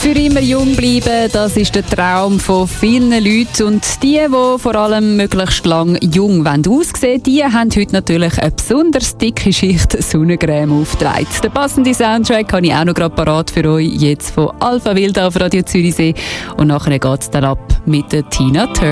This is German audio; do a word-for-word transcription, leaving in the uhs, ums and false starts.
Für immer jung bleiben, das ist der Traum von vielen Leuten. Und die, die vor allem möglichst lang jung aussehen wollen, die haben heute natürlich eine besonders dicke Schicht Sonnencreme aufgetragen. Den passenden Soundtrack habe ich auch noch gerade parat für euch, jetzt von Alpha Wild auf Radio Zürichsee. Und nachher geht es dann ab mit der Tina Turner.